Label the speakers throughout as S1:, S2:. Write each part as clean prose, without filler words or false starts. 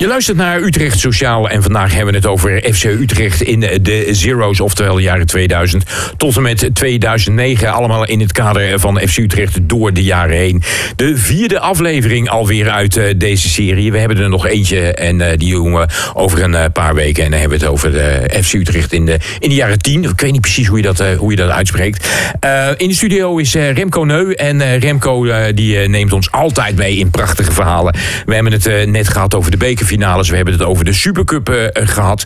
S1: Je luistert naar Utrecht Sociaal en vandaag hebben we het over FC Utrecht in de Zero's, oftewel de jaren 2000 tot en met 2009. Allemaal in het kader van FC Utrecht door de jaren heen. De 4e aflevering alweer uit deze serie. We hebben er nog eentje en die doen we over een paar weken. En dan hebben we het over de FC Utrecht in de jaren 10. Ik weet niet precies hoe je dat uitspreekt. In de studio is Remco Neu. En Remco die neemt ons altijd mee in prachtige verhalen. We hebben het net gehad over de bekerfinales. We hebben het over de Supercup gehad.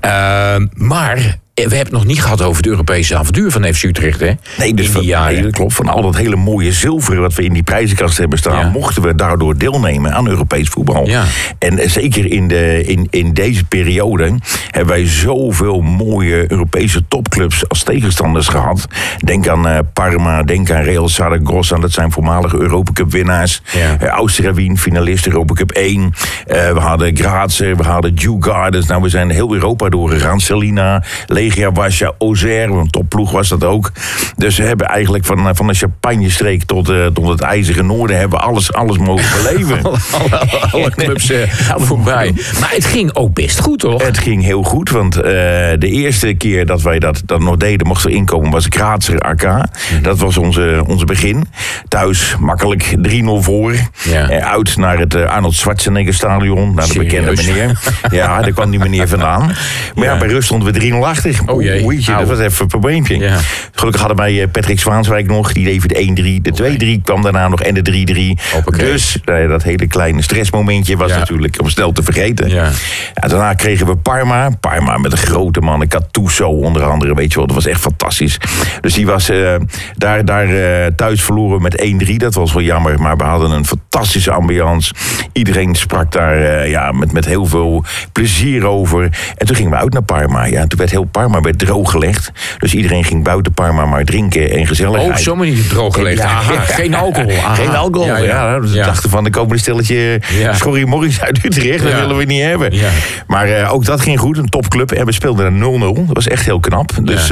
S1: Maar we hebben het nog niet gehad over het Europese avontuur van FC Utrecht, hè?
S2: Nee, dus dat klopt. Van al dat hele mooie zilveren wat we in die prijzenkast hebben staan, mochten we daardoor deelnemen aan Europees voetbal. Ja. En zeker in deze periode hebben wij zoveel mooie Europese topclubs als tegenstanders gehad. Denk aan Parma, denk aan Real Zaragoza, dat zijn voormalige Europacup winnaars. Ja. Austria Wien, finalist Europa Cup 1. We hadden Grazer, we hadden Djurgårdens. Nou, we zijn heel Europa doorgegaan. Celina, Legia Warschau, Auxerre, een topploeg was dat ook. Dus we hebben eigenlijk van de Champagne-streek tot het IJzeren Noorden hebben we alles mogen beleven.
S1: alle clubs voorbij. Maar het ging ook best goed, toch?
S2: Het ging heel goed, want de eerste keer dat wij dat nog deden, mochten we inkomen, was Grazer AK. Dat was onze begin. Thuis makkelijk 3-0 voor. Ja. Uit naar het Arnold Schwarzenegger stadion, naar de bekende meneer. Ja, daar kwam die meneer vandaan. Maar bij rust stonden we 3-0 achter.
S1: Oh jee.
S2: Dat was even een probleempje. Ja. Gelukkig hadden wij Patrick Zwaanswijk nog, die deed de 1-3. De 2-3 kwam daarna nog en de 3-3. Dus dat hele kleine stressmomentje was natuurlijk om snel te vergeten. Ja. Ja, daarna kregen we Parma. Parma met een grote man, Gattuso onder andere, weet je wel. Dat was echt fantastisch. Dus die was daar thuis verloren met 1-3. Dat was wel jammer, maar we hadden een fantastische ambiance. Iedereen sprak daar met heel veel plezier over. En toen gingen we uit naar Parma. Ja, toen werd heel Parma drooggelegd. Dus iedereen ging buiten Parma maar drinken en gezelligheid.
S1: Oh, zo manier drooggelegd. Geen alcohol.
S2: Geen alcohol. Ja. Dus we dachten van, de komende stelletje Schorrie Morris uit Utrecht. Dat willen we niet hebben. Ja. Maar ook dat ging goed. Een topclub. En we speelden 0-0. Dat was echt heel knap. Dus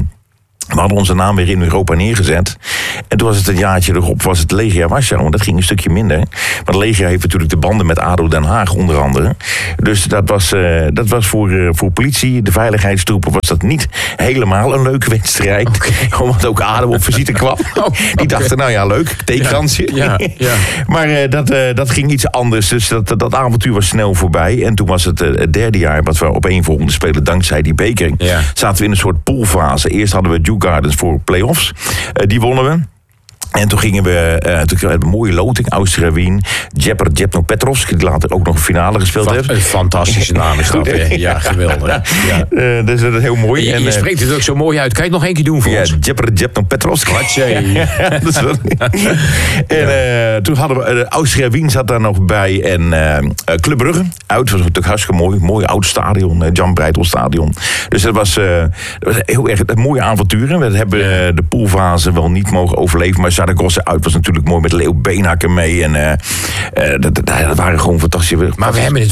S2: we hadden onze naam weer in Europa neergezet. En toen was het een jaartje erop, was het Legia Warschau. Want dat ging een stukje minder. Want Legia heeft natuurlijk de banden met ADO Den Haag onder andere. Dus dat was voor politie, de veiligheidstroepen, was dat niet helemaal een leuke wedstrijd. Okay. Omdat ook ADO op visite kwam. Die dachten, nou ja, leuk, theekansje. Ja. Maar dat ging iets anders. Dus dat avontuur was snel voorbij. En toen was het derde jaar wat we opeenvolgende spelen dankzij die beker. Ja. Zaten we in een soort poolfase. Eerst hadden we Djurgårdens voor play-offs. Die wonnen we. En toen gingen we een mooie loting, Austria Wien, Dnipropetrovsk, die later ook nog een finale gespeeld heeft.
S1: Een fantastische naam is dat, hè? Ja, geweldig. Ja.
S2: Dus dat is heel mooi.
S1: Je spreekt het ook zo mooi uit. Kan je het nog één keer doen voor ons?
S2: Dnipropetrovsk. Toen hadden we Austria Wien zat daar nog bij en Club Brugge. Uit was natuurlijk hartstikke mooi. Mooi oud stadion, Jan Breidel stadion. Dus dat was heel erg een mooie avonturen. We hebben de poolfase wel niet mogen overleven, maar Zaragoza uit was natuurlijk mooi met Leo Beenhakker mee. En dat waren gewoon fantastische.
S1: Maar ze hebben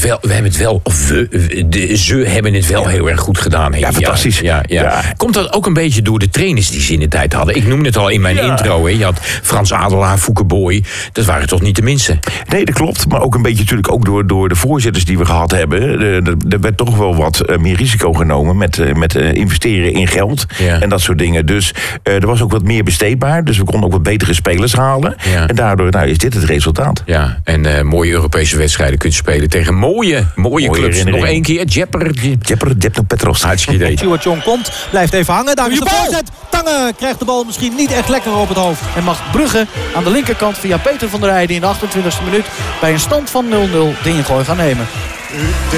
S1: het wel heel erg goed gedaan.
S2: Ja, fantastisch.
S1: Ja. Komt dat ook een beetje door de trainers die ze in de tijd hadden? Ik noemde het al in mijn intro. Hè. Je had Frans Adelaar, Fouke Boy. Dat waren toch niet de minste?
S2: Nee, dat klopt. Maar ook een beetje natuurlijk ook door de voorzitters die we gehad hebben. Er werd toch wel wat meer risico genomen met investeren in geld. Ja. En dat soort dingen. Dus er was ook wat meer besteedbaar. Dus we konden ook wat betere spelers halen. Ja. En daardoor is dit het resultaat.
S1: Ja, en mooie Europese wedstrijden kunt spelen tegen mooie clubs. Nog één keer.
S2: Dnipropetrovsk.
S1: Hartstikke idee.
S3: Stuart John komt, blijft even hangen. Daar is de voorzet. Tange krijgt de bal misschien niet echt lekker op het hoofd. En mag Brugge aan de linkerkant via Peter van der Heijden in de 28e minuut bij een stand van 0-0 de ingooi gaan nemen.